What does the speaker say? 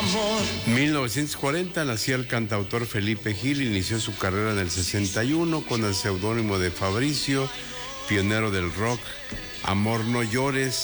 1940 nacía el cantautor Felipe Gil, inició su carrera en el 61 con el seudónimo de Fabricio, pionero del rock. Amor no llores